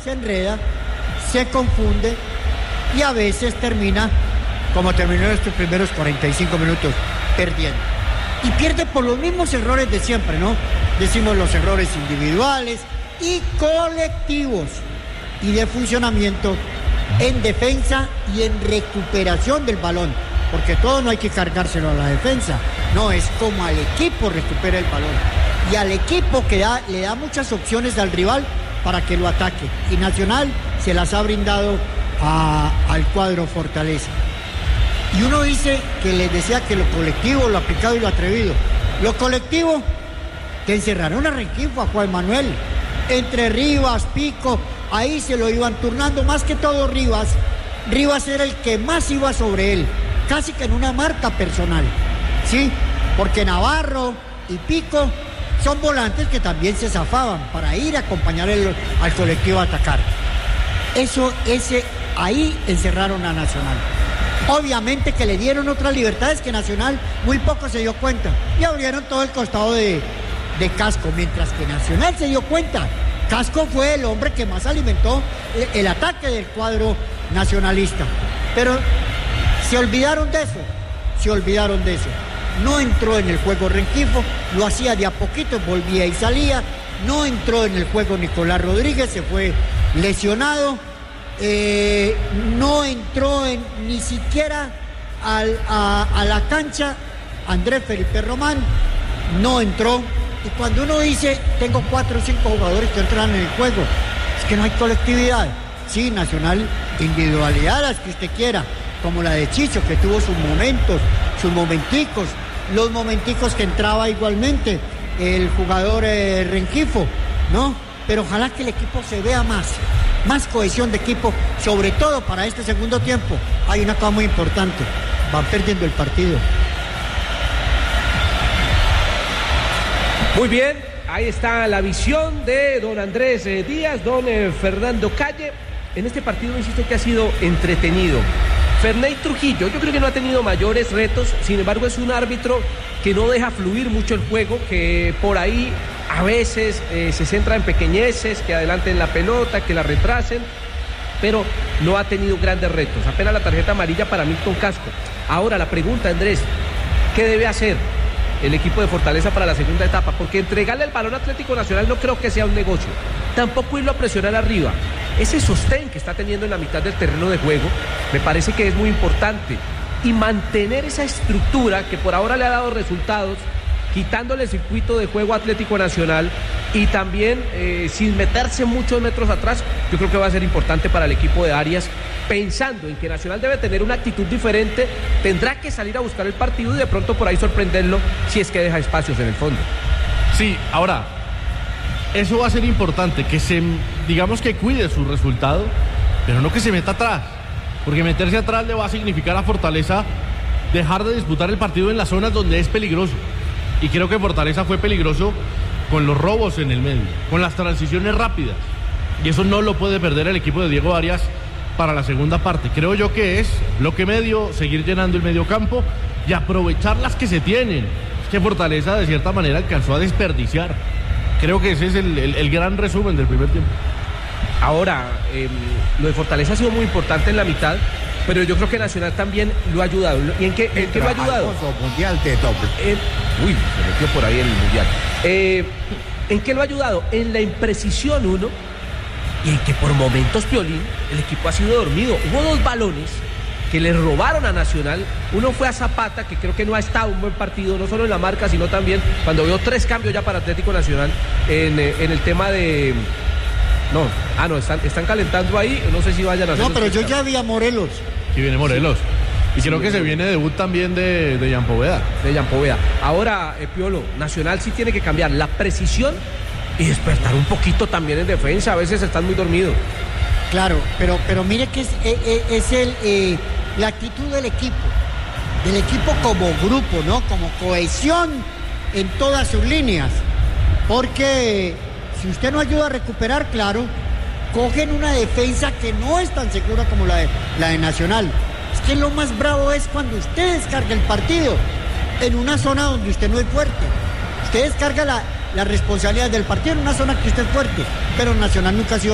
se enreda, se confunde y a veces termina, como terminó en estos primeros 45 minutos, perdiendo. Y pierde por los mismos errores de siempre, ¿no? Decimos los errores individuales y colectivos y de funcionamiento en defensa y en recuperación del balón, porque todo no hay que cargárselo a la defensa, no, es como al equipo recupera el balón y al equipo que le da muchas opciones al rival para que lo ataque, y Nacional se las ha brindado al cuadro Fortaleza. Y uno dice que les decía que lo colectivo, lo aplicado y lo atrevido. Lo colectivo, que encerraron a Rengifo, a Juan Manuel, entre Rivas, Pico, ahí se lo iban turnando, más que todo Rivas. Rivas era el que más iba sobre él, casi que en una marca personal, ¿sí? Porque Navarro y Pico son volantes que también se zafaban para ir a acompañar al colectivo a atacar. Ahí encerraron a Nacional. Obviamente que le dieron otras libertades que Nacional muy poco se dio cuenta y abrieron todo el costado de Casco, mientras que Nacional se dio cuenta. Casco fue el hombre que más alimentó el ataque del cuadro nacionalista, pero se olvidaron de eso. No entró en el juego Rengifo, lo hacía de a poquito, volvía y salía. No entró en el juego Nicolás Rodríguez, se fue lesionado. No entró ni siquiera a la cancha Andrés Felipe Román, no entró. Y cuando uno dice, tengo 4 o 5 jugadores que entran en el juego, es que no hay colectividad. Sí, Nacional, individualidad, las que usted quiera, como la de Chicho, que tuvo sus momentos, sus momenticos, los momenticos que entraba igualmente el jugador Rengifo, ¿no? Pero ojalá que el equipo se vea más cohesión de equipo, sobre todo para este segundo tiempo. Hay una cosa muy importante, van perdiendo el partido. Muy bien, ahí está la visión de don Andrés Díaz, don Fernando Calle. En este partido, insisto, que ha sido entretenido. Ferney Trujillo, yo creo que no ha tenido mayores retos, sin embargo es un árbitro que no deja fluir mucho el juego, que por ahí a veces se centra en pequeñeces, que adelanten la pelota, que la retrasen, pero no ha tenido grandes retos. Apenas la tarjeta amarilla para Milton Casco. Ahora la pregunta, Andrés, ¿qué debe hacer el equipo de Fortaleza para la segunda etapa? Porque entregarle el balón a Atlético Nacional no creo que sea un negocio, tampoco irlo a presionar arriba. Ese sostén que está teniendo en la mitad del terreno de juego me parece que es muy importante, y mantener esa estructura que por ahora le ha dado resultados, quitándole el circuito de juego a Atlético Nacional y también sin meterse muchos metros atrás. Yo creo que va a ser importante para el equipo de Arias, pensando en que Nacional debe tener una actitud diferente, tendrá que salir a buscar el partido y de pronto por ahí sorprenderlo si es que deja espacios en el fondo. Sí, ahora, eso va a ser importante, digamos que cuide su resultado, pero no que se meta atrás, porque meterse atrás le va a significar a Fortaleza dejar de disputar el partido en las zonas donde es peligroso. Y creo que Fortaleza fue peligroso con los robos en el medio, con las transiciones rápidas. Y eso no lo puede perder el equipo de Diego Arias para la segunda parte. Creo yo que es bloque medio, seguir llenando el medio campo y aprovechar las que se tienen. Es que Fortaleza de cierta manera alcanzó a desperdiciar. Creo que ese es el gran resumen del primer tiempo. Ahora, lo de Fortaleza ha sido muy importante en la mitad, pero yo creo que Nacional también lo ha ayudado. ¿Y en qué lo ha ayudado? Mundial de doble. Se metió por ahí el Mundial. ¿En qué lo ha ayudado? En la imprecisión, uno, y en que por momentos, Piolín, el equipo ha sido dormido. Hubo 2 balones que le robaron a Nacional. Uno fue a Zapata, que creo que no ha estado un buen partido, no solo en la marca, sino también cuando veo 3 cambios ya para Atlético Nacional en el tema de... están calentando ahí, no sé si vayan a hacer... No, pero yo ya vi a Morelos. Y viene Morelos. Y creo que se viene debut también de Jan Poveda. De Jan Poveda. Ahora, Piolo, Nacional sí tiene que cambiar la precisión y despertar un poquito también en defensa. A veces están muy dormidos. Claro, pero mire que es la actitud del equipo como grupo, ¿no? Como cohesión en todas sus líneas. Porque si usted no ayuda a recuperar, claro, cogen una defensa que no es tan segura como la de Nacional. Es que lo más bravo es cuando usted descarga el partido en una zona donde usted no es fuerte. Usted descarga la responsabilidad del partido en una zona que usted es fuerte, pero Nacional nunca ha sido